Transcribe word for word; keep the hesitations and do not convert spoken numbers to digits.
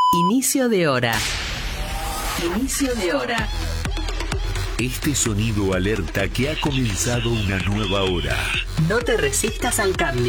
Inicio de hora. Inicio de hora. Este sonido alerta que ha comenzado una nueva hora. No te resistas al cambio.